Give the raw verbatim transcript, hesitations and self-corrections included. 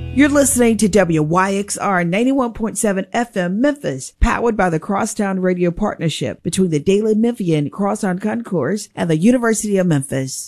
You're listening to W Y X R ninety-one point seven F M Memphis, powered by the Crosstown Radio Partnership between the Daily Memphian Crosstown Concourse and the University of Memphis.